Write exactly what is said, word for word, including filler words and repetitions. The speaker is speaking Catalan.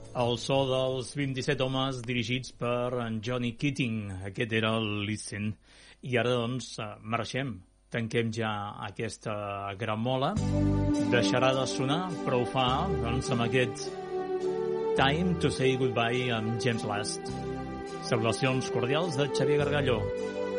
El so dels vint-i-set homes dirigits per en Johnny Keating. Aquest era el Listen. I ara, doncs, marxem. Tanquem ja aquesta gramola. Deixarà de sonar, però ho fa, doncs, amb aquest Time to Say Goodbye amb James Last. Salutacions cordials de Xavier Gargallo.